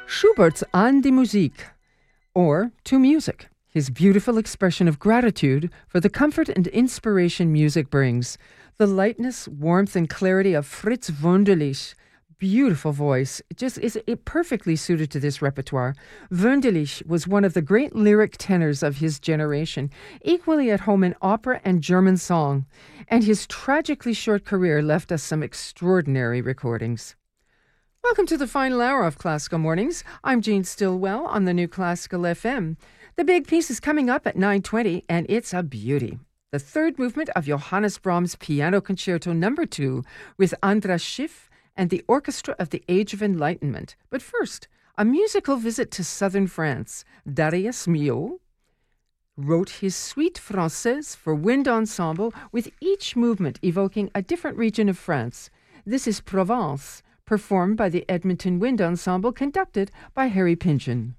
Schubert's An die Musik, or To Music, his beautiful expression of gratitude for the comfort and inspiration music brings. The lightness, warmth, and clarity of Fritz Wunderlich, beautiful voice, it perfectly suited to this repertoire. Wunderlich was one of the great lyric tenors of his generation, equally at home in opera and German song, and his tragically short career left us some extraordinary recordings. Welcome to the final hour of Classical Mornings. I'm Jean Stillwell on the New Classical FM. The big piece is coming up at 9:20, and it's a beauty. The third movement of Johannes Brahms' Piano Concerto No. 2 with Andras Schiff and the Orchestra of the Age of Enlightenment. But first, a musical visit to southern France. Darius Milhaud wrote his Suite Française for wind ensemble, with each movement evoking a different region of France. This is Provence, performed by the Edmonton Wind Ensemble, conducted by Harry Pynchon.